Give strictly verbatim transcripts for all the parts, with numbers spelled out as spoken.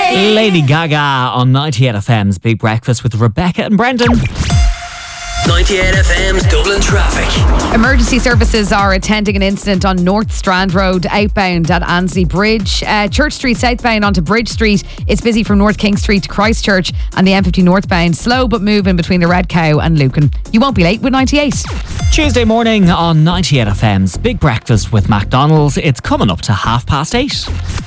Hey! Lady Gaga on ninety-eight F M's Big Breakfast with Rebecca and Brendan. ninety-eight F M's Dublin traffic. Emergency services are attending an incident on North Strand Road outbound at Annesley Bridge. Uh, Church Street southbound onto Bridge Street. It's busy from North King Street to Christchurch, and the M fifty northbound slow but moving between the Red Cow and Lucan. You won't be late with ninety-eight. Tuesday morning on ninety-eight F M's Big Breakfast with McDonald's. It's coming up to half past eight.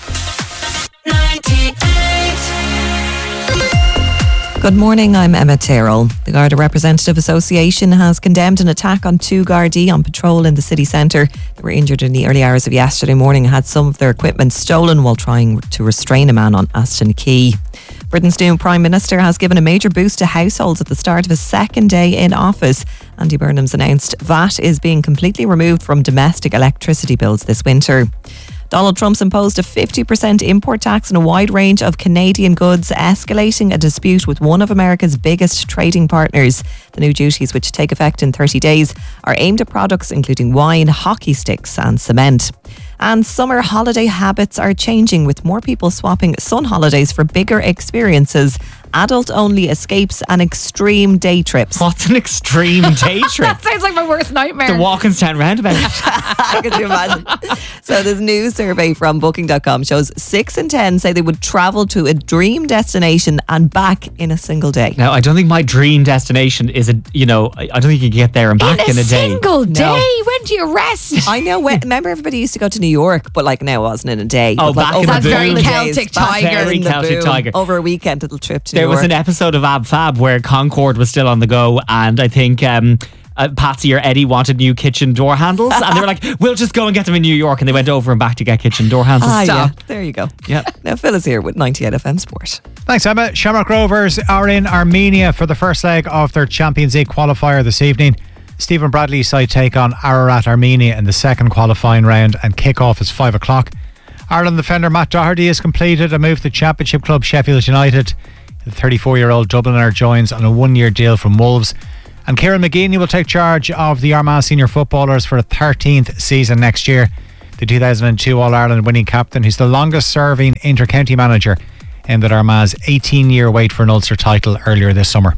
Good morning, I'm Emma Tyrrell. The Garda Representative Association has condemned an attack on two Gardaí on patrol in the city centre. They were injured in the early hours of yesterday morning and had some of their equipment stolen while trying to restrain a man on Aston Quay. Britain's new Prime Minister has given a major boost to households at the start of his second day in office. Andy Burnham's announced V A T is being completely removed from domestic electricity bills this winter. Donald Trump's imposed a fifty percent import tax on a wide range of Canadian goods, escalating a dispute with one of America's biggest trading partners. The new duties, which take effect in thirty days, are aimed at products including wine, hockey sticks and cement. And summer holiday habits are changing, with more people swapping sun holidays for bigger experiences, adult-only escapes and extreme day trips. What's an extreme day trip? That sounds like my worst nightmare. The Walkinstown roundabout. Could you imagine? So this new survey from booking dot com shows six in ten say they would travel to a dream destination and back in a single day. Now, I don't think my dream destination is a, you know, I don't think you can get there and back in a, in a day. single day? No. When do you rest? I know. When, remember, everybody used to go to New York, but like now it wasn't in a day. Oh, But, back like, in over the a boom. couple of Very days, Celtic back tiger. in Very the Celtic boom. tiger. Over a weekend, little trip to There New was York. an episode of Ab Fab where Concorde was still on the go, and I think um, uh, Patsy or Eddie wanted new kitchen door handles, and they were like, we'll just go and get them in New York, and they went over and back to get kitchen door handles. Ah, yeah. Stop. There you go. Yeah. Now Phil is here with ninety-eight F M Sport. Thanks, Emma. Shamrock Rovers are in Armenia for the first leg of their Champions League qualifier this evening. Stephen Bradley's side take on Ararat Armenia in the second qualifying round, and kick-off is five o'clock. Ireland defender Matt Doherty has completed a move to the Championship club Sheffield United. The thirty-four-year-old Dubliner joins on a one-year deal from Wolves. And Kieran McGeeney will take charge of the Armagh senior footballers for a thirteenth season next year. The two thousand two All-Ireland winning captain, who's the longest-serving inter-county manager, ended Armagh's eighteen-year wait for an Ulster title earlier this summer.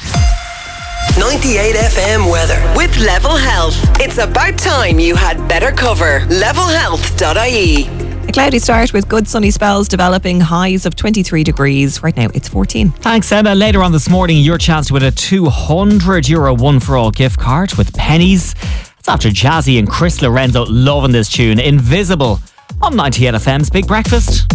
ninety-eight F M weather with Level Health. It's about time you had better cover. level health dot I E. A cloudy start with good sunny spells developing, highs of twenty-three degrees. Right now it's fourteen. Thanks, Emma. Later on this morning, your chance to win a two hundred euro one-for-all gift card with pennies. That's after Jazzy and Chris Lorenzo loving this tune, Invisible, on ninety-eight F M's Big Breakfast.